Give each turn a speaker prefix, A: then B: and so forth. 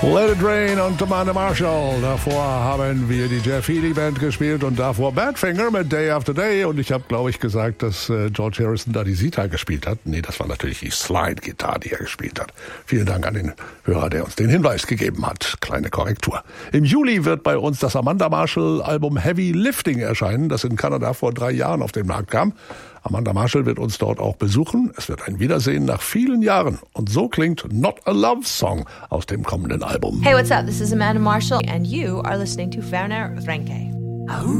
A: Let It Rain und Amanda Marshall. Davor haben wir die Jeff Healey Band gespielt und davor Badfinger mit Day After Day. Und ich habe, glaube ich, gesagt, dass George Harrison da die Sitar gespielt hat. Nee, das war natürlich die Slide-Gitarre, die er gespielt hat. Vielen Dank an den Hörer, der uns den Hinweis gegeben hat. Kleine Korrektur. Im Juli wird bei uns das Amanda Marshall Album Heavy Lifting erscheinen, das in Kanada vor 3 Jahren auf den Markt kam. Amanda Marshall wird uns dort auch besuchen. Es wird ein Wiedersehen nach vielen Jahren. Und so klingt Not a Love Song aus dem kommenden Album.
B: Hey, what's up? This is Amanda Marshall and you are listening to Werner Renke.